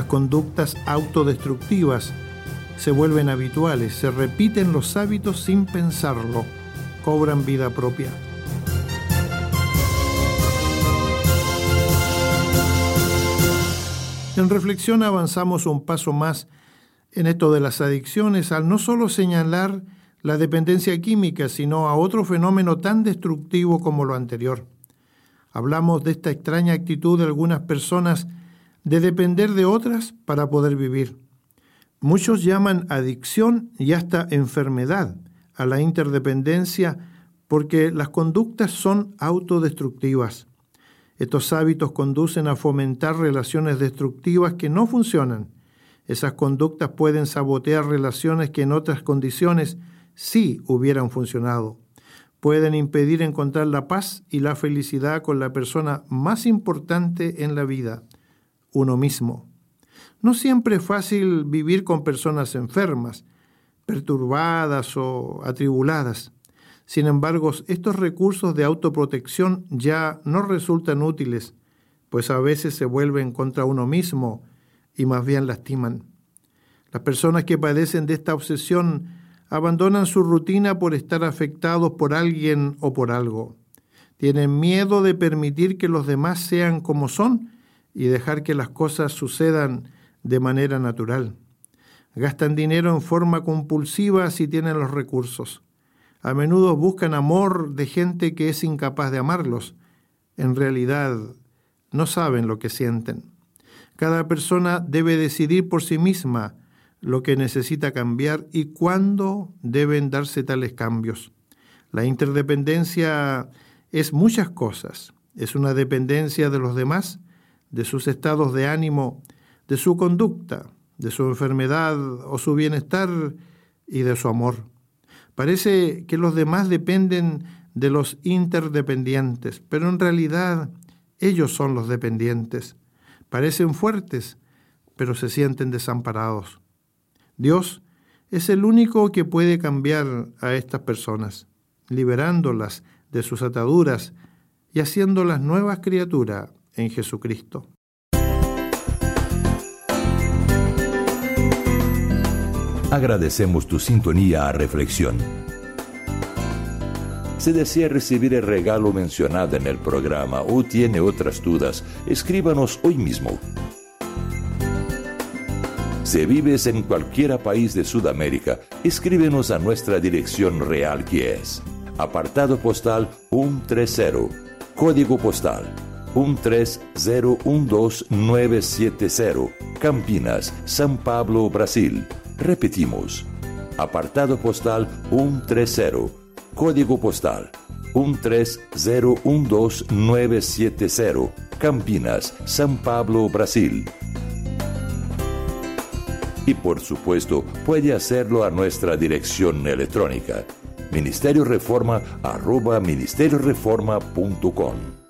Las conductas autodestructivas se vuelven habituales, se repiten los hábitos sin pensarlo, cobran vida propia. En reflexión avanzamos un paso más en esto de las adicciones al no solo señalar la dependencia química, sino a otro fenómeno tan destructivo como lo anterior. Hablamos de esta extraña actitud de algunas personas de depender de otras para poder vivir. Muchos llaman adicción y hasta enfermedad a la interdependencia porque las conductas son autodestructivas. Estos hábitos conducen a fomentar relaciones destructivas que no funcionan. Esas conductas pueden sabotear relaciones que en otras condiciones sí hubieran funcionado. Pueden impedir encontrar la paz y la felicidad con la persona más importante en la vida, uno mismo. No siempre es fácil vivir con personas enfermas, perturbadas o atribuladas. Sin embargo, estos recursos de autoprotección ya no resultan útiles, pues a veces se vuelven contra uno mismo y más bien lastiman. Las personas que padecen de esta obsesión abandonan su rutina por estar afectados por alguien o por algo. Tienen miedo de permitir que los demás sean como son y dejar que las cosas sucedan de manera natural. Gastan dinero en forma compulsiva si tienen los recursos. A menudo buscan amor de gente que es incapaz de amarlos. En realidad, no saben lo que sienten. Cada persona debe decidir por sí misma lo que necesita cambiar y cuándo deben darse tales cambios. La interdependencia es muchas cosas. Es una dependencia de los demás, de sus estados de ánimo, de su conducta, de su enfermedad o su bienestar y de su amor. Parece que los demás dependen de los interdependientes, pero en realidad ellos son los dependientes. Parecen fuertes, pero se sienten desamparados. Dios es el único que puede cambiar a estas personas, liberándolas de sus ataduras y haciéndolas nuevas criaturas en Jesucristo. Agradecemos tu sintonía a Reflexión. Si desea recibir el regalo mencionado en el programa o tiene otras dudas, escríbanos hoy mismo. Si vives en cualquier país de Sudamérica, escríbenos a nuestra dirección real que es apartado postal 130, código postal 13012970, Campinas, São Paulo, Brasil. Repetimos, apartado postal 130, código postal 13012970, Campinas, São Paulo, Brasil. Y por supuesto, puede hacerlo a nuestra dirección electrónica, ministerioreforma@ministerioreforma.com.